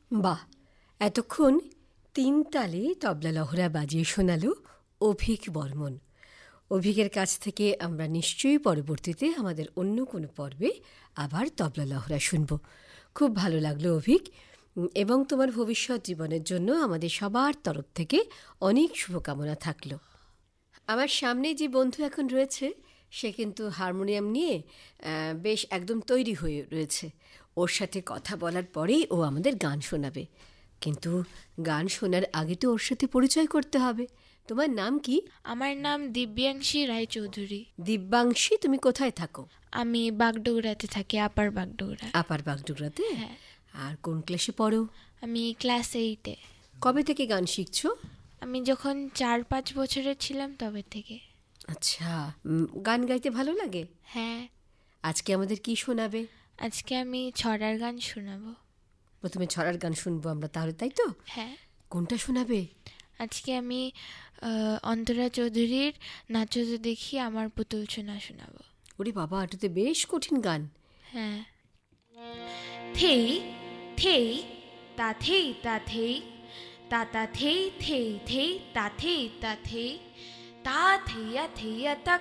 বাহ! এতক্ষণ তিন তালে তবলা লহরা বাজিয়ে শোনালো অভীক বর্মণ। অভীকের কাছ থেকে আমরা নিশ্চয়ই পরবর্তীতে আমাদের অন্য কোনো পর্বে আবার তবলা লহরা শুনব। খুব ভালো লাগলো অভীক, এবং তোমার ভবিষ্যৎ জীবনের জন্য আমাদের সবার তরফ থেকে অনেক শুভকামনা থাকলো। আমার সামনে যে বন্ধু এখন রয়েছে সে কিন্তু হারমোনিয়াম নিয়ে বেশ একদম তৈরি হয়ে রয়েছে। ওর সাথে কথা বলার পরেই ও আমাদের গান শোনাবে, কিন্তু গান শোনার আগে তো ওর সাথে পরিচয় করতে হবে। তোমার নাম কি? আমার নাম দিব্যাংশী রায়চৌধুরী। দিব্যাংশী, তুমি কোথায় থাকো? আমি বাগডোগরাতে থাকি, আপার বাগডোগরা। আপার বাগডোগরাতে? হ্যাঁ। আর কোন ক্লাসে পড়ো? আমি ক্লাস 8-এ। কবে থেকে গান শিখছো? আমি যখন 4-5 বছরের ছিলাম তবে থেকে। আচ্ছা, গান গাইতে ভালো লাগে? হ্যাঁ। আজকে আমাদের কি শোনাবে? আজকে আমি ছড়ার গান শোনাবো। প্রথমে ছড়ার গান শুনবো আমরা তাহলে, তাই তো? হ্যাঁ। কোনটা শোনাবে? আজকে আমি অন্তরা চৌধুরীর নাচো তো দেখি আমার পুতুল সোনা শোনাবো। ওরে বাবা, এটাতে বেশ কঠিন গান। হ্যাঁ। থেই থেই তা থেই তা থেই তা তা থেই থেই থেই তা থেই তা থেই তা থেইয়া থেইয়া তাক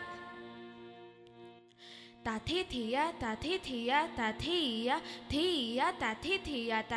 তা থে থেইয়া তা থে থেইয়া তা থেইয়া থেইয়া তা থে থেইয়া তা